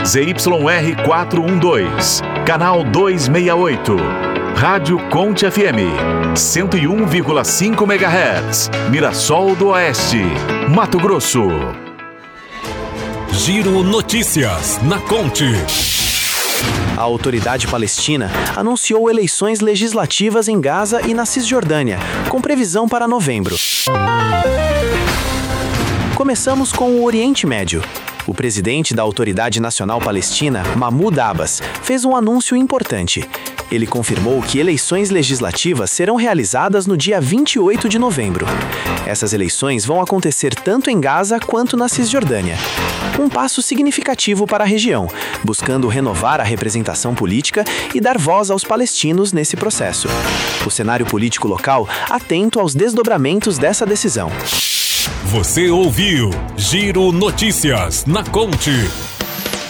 ZYR 412, canal 268. Rádio Conte FM, 101,5 MHz, Mirassol do Oeste, Mato Grosso. Giro Notícias, na Conte. A autoridade palestina anunciou eleições legislativas em Gaza e na Cisjordânia, com previsão para novembro. Começamos com o Oriente Médio. O presidente da Autoridade Nacional Palestina, Mahmoud Abbas, fez um anúncio importante. Ele confirmou que eleições legislativas serão realizadas no dia 28 de novembro. Essas eleições vão acontecer tanto em Gaza quanto na Cisjordânia. Um passo significativo para a região, buscando renovar a representação política e dar voz aos palestinos nesse processo. O cenário político local atento aos desdobramentos dessa decisão. Você ouviu Giro Notícias, na Conte.